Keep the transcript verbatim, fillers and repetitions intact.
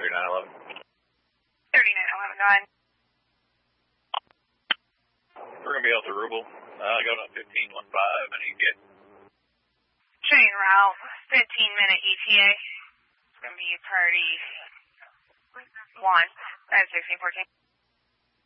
thirty-nine eleven. thirty-nine eleven, go ahead. We're going to be out to Rubel. Uh, going up fifteen one five, and you get. Train route, fifteen minute E T A. It's going to be party one at sixteen fourteen.